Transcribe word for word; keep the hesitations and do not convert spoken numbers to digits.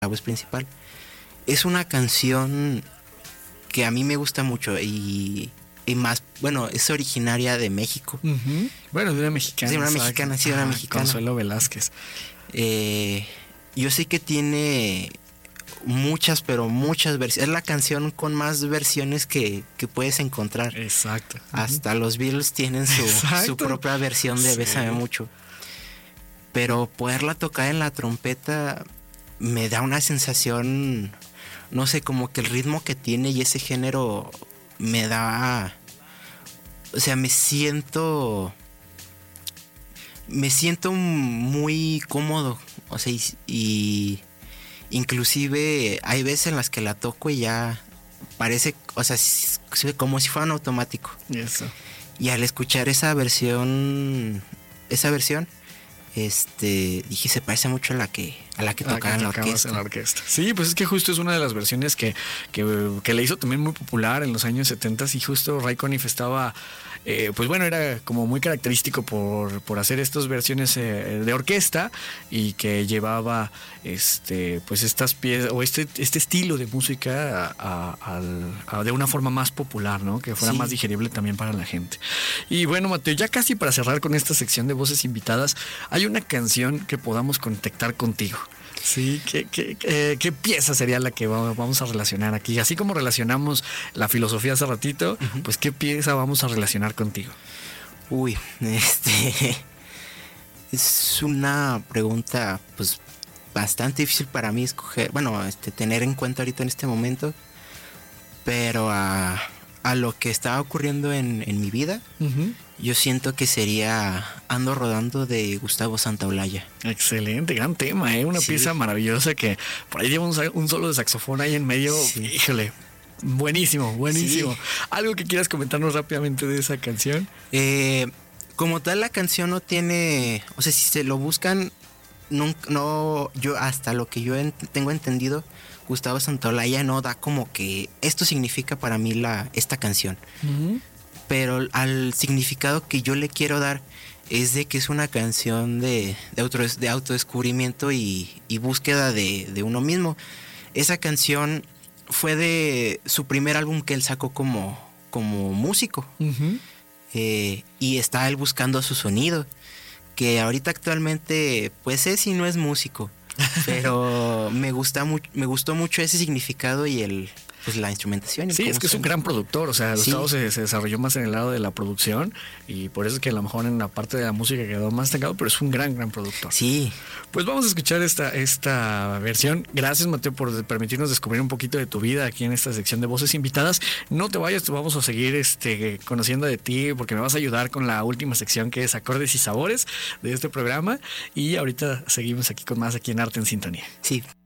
la voz principal. Es una canción que a mí me gusta mucho y, y más, bueno, es originaria de México. Uh-huh. Bueno, de una mexicana. Sí, una ¿sabes? mexicana, sí, una ah, mexicana. Consuelo Velázquez. Eh, yo sé que tiene muchas, pero muchas versiones. Es la canción con más versiones que, que puedes encontrar. Exacto. Uh-huh. Hasta los Beatles tienen su, su propia versión de sí. Bésame mucho. Pero poderla tocar en la trompeta me da una sensación, no sé, como que el ritmo que tiene y ese género me da, o sea, me siento, me siento muy cómodo, o sea, y, y inclusive hay veces en las que la toco y ya parece, o sea, como si fuera un automático. Eso. Y al escuchar esa versión, esa versión, este dije, se parece mucho a la que a la que tocaba en la orquesta. en la orquesta. Sí, pues es que justo es una de las versiones que, que, que le hizo también muy popular en los años setenta y justo Ray Conniff estaba, eh, pues bueno, era como muy característico por, por hacer estas versiones eh, de orquesta y que llevaba este pues estas piezas o este, este estilo de música a, a, a, de una forma más popular, ¿no? Que fuera sí. más digerible también para la gente. Y bueno, Mateo, ya casi para cerrar con esta sección de voces invitadas, hay una canción que podamos contactar contigo. Sí, ¿qué, qué, qué, qué pieza sería la que vamos a relacionar aquí? Así como relacionamos la filosofía hace ratito, uh-huh. pues ¿qué pieza vamos a relacionar contigo? Uy, este es una pregunta pues bastante difícil para mí escoger, bueno, este tener en cuenta ahorita en este momento, pero a, a lo que estaba ocurriendo en, en mi vida, uh-huh. yo siento que sería Ando Rodando de Gustavo Santaolalla. Excelente, gran tema, ¿eh? Una sí. pieza maravillosa que por ahí lleva un, un solo de saxofón ahí en medio. Sí. Híjole, buenísimo, buenísimo. Sí. ¿Algo que quieras comentarnos rápidamente de esa canción? Eh, como tal, la canción no tiene, o sea, si se lo buscan, no, no yo hasta lo que yo ent- tengo entendido, Gustavo Santaolalla no da como que esto significa para mí la esta canción. Uh-huh. Pero al significado que yo le quiero dar es de que es una canción de, de, auto, de autodescubrimiento y, y búsqueda de, de uno mismo. Esa canción fue de su primer álbum que él sacó como, como músico. Uh-huh. Eh, y está él buscando su sonido, que ahorita actualmente pues es y no es músico. Pero me gusta mu- me gustó mucho ese significado y el pues la instrumentación. Sí, es que es un gran productor, o sea, Gustavo sí. se, se desarrolló más en el lado de la producción y por eso es que a lo mejor en la parte de la música quedó más estancado, pero es un gran, gran productor. Sí. Pues vamos a escuchar esta, esta versión. Gracias, Mateo, por permitirnos descubrir un poquito de tu vida aquí en esta sección de voces invitadas. No te vayas, te vamos a seguir este, conociendo de ti porque me vas a ayudar con la última sección que es Acordes y Sabores de este programa y ahorita seguimos aquí con más aquí en Arte en Sintonía. Sí.